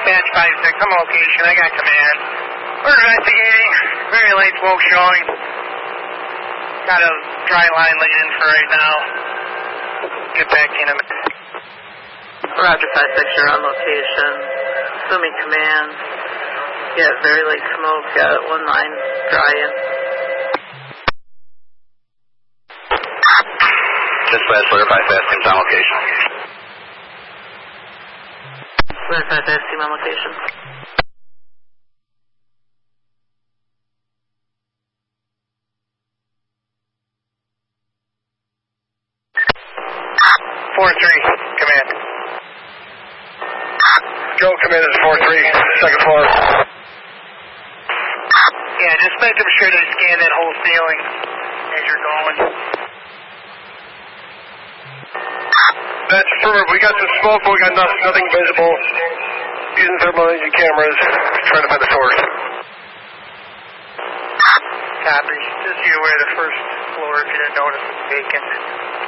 Dispatch 5-6, I'm on location, I got command. We're investigating, very light smoke showing. Got a dry line laid in for right now. Get back in a minute. Roger 5-6, you're on location. Assuming command. Yeah, very light smoke, got one line drying. Dispatch, clarify fast, team's on location. Clarify fast, team on location. Command. Joe, command is 4-3, second floor. Yeah, just make sure to scan that whole ceiling as you're going. That's affirmative. We got some smoke, but we got nothing visible. Using thermal imaging cameras, trying to find the source. Copy. Just so you're aware, the first floor, if you didn't notice, is vacant.